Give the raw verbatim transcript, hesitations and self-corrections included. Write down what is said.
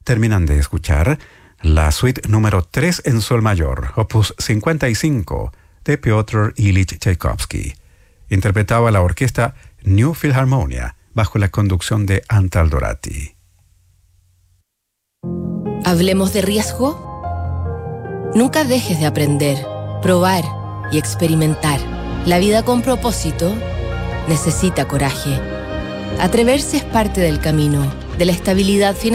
terminan de escuchar la suite número tres en sol mayor, opus cincuenta y cinco, de Piotr Ilich Tchaikovsky. Interpretaba la orquesta New Philharmonia bajo la conducción de Antal Dorati. ¿Hablemos de riesgo? Nunca dejes de aprender, probar y experimentar. La vida con propósito necesita coraje. Atreverse es parte del camino, de la estabilidad financiera.